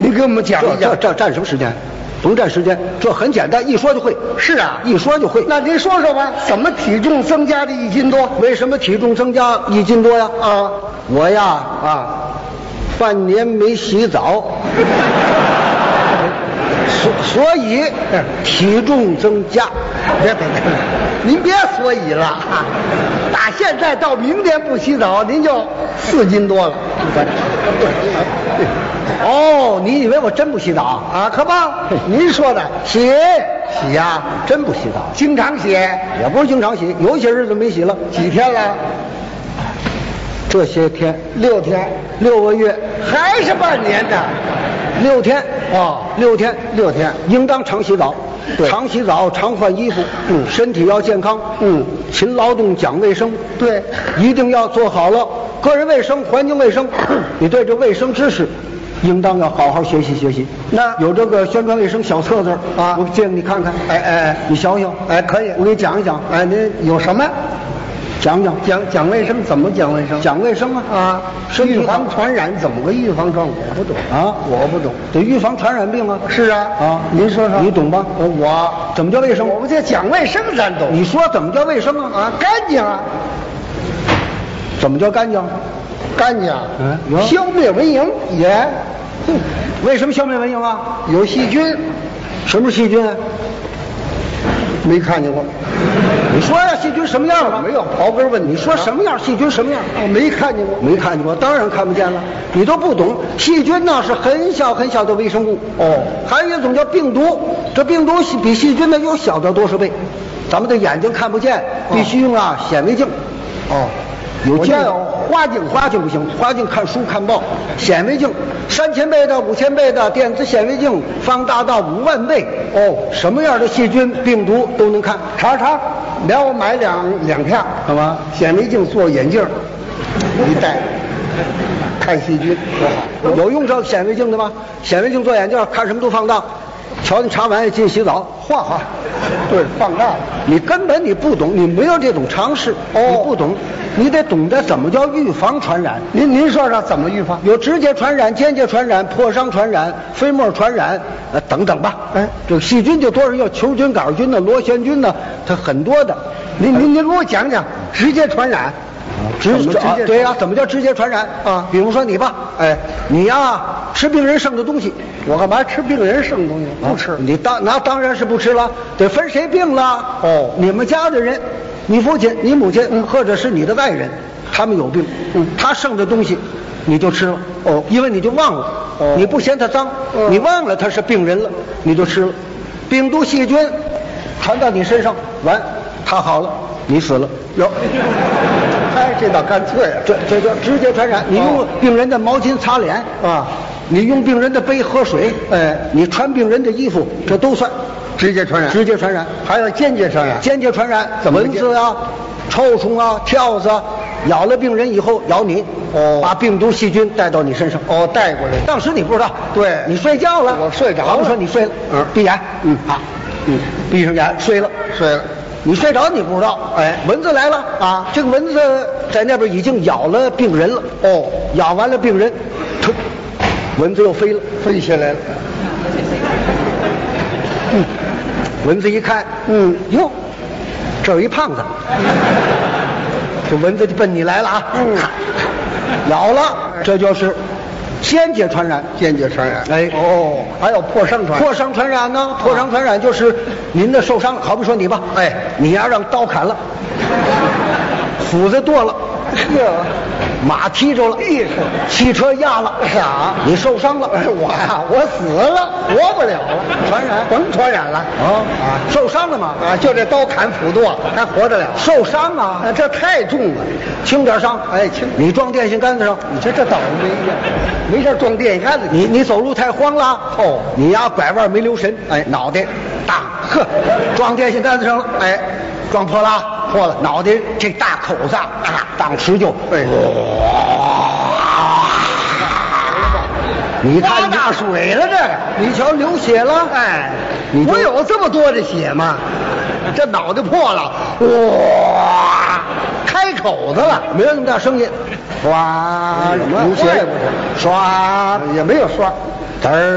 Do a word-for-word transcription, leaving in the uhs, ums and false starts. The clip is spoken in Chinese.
你给我们讲一讲。 这这占什么时间？甭占时间，这很简单，一说就会。 是啊， 一说就会。 那您说说吧，怎么体重增加的一斤多？ 为什么体重增加一斤多呀？ 啊， 我呀啊，半年没洗澡，所所以体重增加。 别别别，您别所以了，打现在到明天不洗澡，您就四斤多了。 哦，你以为我真不洗澡啊？可不，您说的洗洗呀， 真不洗澡， 经常洗， 也不是经常洗，有些日子没洗了。 几天了？ 这些天六天， 六个月， 还是半年呢？ 六天哦， 六天， 六天， 应当常洗澡。常洗澡，常换衣服，嗯，身体要健康， 嗯， 勤劳动，讲卫生， 对， 一定要做好了个人卫生、环境卫生。你对这卫生知识，应当要好好学习学习。 那有这个宣传卫生小册子啊， 我借给你看看。 哎哎哎， 你想想， 哎，可以， 我给你讲一讲。 哎，您有什么？ 讲讲讲讲卫生，怎么讲卫生？ 讲卫生啊啊！预防传染怎么个预防状？我不懂啊， 我不懂。 得预防传染病啊！ 是啊啊， 您说说， 你懂吧？ 我我怎么叫卫生？ 我们这讲卫生咱懂。 你说怎么叫卫生啊？ 啊，干净啊！ 怎么叫干净？ 干净。 嗯， 消灭蚊蝇也。 为什么消灭蚊蝇啊？ 有细菌。 什么细菌？ 没看见过。 你说呀，细菌什么样了？ 没有，刨根问底。 你说什么样？细菌什么样？ 我没看见过， 没看见过，当然看不见了。你都不懂，细菌呢是很小很小的微生物。 哦， 还有一种叫病毒，这病毒比细菌呢又小的多少倍。咱们的眼睛看不见，必须用啊显微镜。 哦。 有镜有花镜， 花镜不行，花镜看书看报，显微镜三千倍的、五千倍的电子显微镜，放大到五万倍。哦，什么样的细菌、病毒都能看。 查查，让我买两两片， 干嘛？ 显微镜做眼镜，一戴，看细菌多好。 有用这显微镜的吗？显微镜做眼镜，看什么都放大。瞧你查完进洗澡， 嚯哈，对，放大了。 你根本你不懂，你没有这种常识， 哦， 你不懂，你得懂得怎么叫预防传染。 您您说说怎么预防？ 有直接传染、间接传染、破伤传染、飞沫传染，呃等等吧。 哎， 这个细菌就多少要球菌、杆菌呢、螺旋菌呢，它很多的。 您您您给我讲讲直接传染。 直直接对呀、啊，怎么叫直接传染啊？ 比如说你吧，哎，你呀吃病人剩的东西， 我干嘛吃病人剩的东西？不吃。 啊、你当那当然是不吃了，得分谁病了。 哦， 你们家的人，你父亲、你母亲，嗯、或者是你的外人，他们有病，嗯，他剩的东西你就吃了。哦，因为你就忘了，哦，你不嫌他脏，哦、你忘了他是病人了，你就吃了。病毒细菌传到你身上，完，他好了，你死了。有。 哎，这倒干脆啊！ 这这叫直接传染。你用病人的毛巾擦脸啊， 你用病人的杯喝水，哎，你穿病人的衣服，这都算直接传染。 直接传染， 还有间接传染。 间接传染，蚊子啊、臭虫啊、跳蚤，咬了病人以后咬你， 哦， 把病毒细菌带到你身上， 哦，带过来。 当时你不知道， 对， 你睡觉了， 我睡着了。 我说你睡了， 嗯， 闭眼， 嗯啊，嗯，闭上眼睡了， 睡了。 你睡着你不知道，哎，蚊子来了啊！这个蚊子在那边已经咬了病人了，哦，咬完了病人，突，蚊子又飞了， 飞下来了。 嗯，蚊子一看，嗯，哟，这有一胖子，这蚊子就奔你来了啊！嗯，咬了，这就是间接传染。 间接传染。 哎， 哦，还有破伤传染。 破伤传染呢？破伤传染就是您的受伤了，好比说你吧， 哎， 你呀让刀砍了，斧子剁了， 呵， 马踢着了，汽车压了， 啥？ 你受伤了？ 我呀，我死了，活不了了， 传染， 甭传染了啊啊！受伤了吗？ 啊，就这刀砍斧剁，还活得了？ 受伤啊！ 啊，这太重了， 轻点伤， 哎，轻。 你撞电线杆子上， 你这这倒霉呀！没事撞电线杆子， 你你走路太慌了， 哦， 你呀拐弯没留神，哎，脑袋当，呵，撞电线杆子上了，哎，撞破了，破了，脑袋这大口子，啊，当时就， 对， 你看刮大水了，这个， 你瞧流血了， 哎， 你我有这么多的血吗？这脑袋破了，哇，开口子了， 没有那么大声音，哗， 什么流血，刷也没有刷， 嘚儿。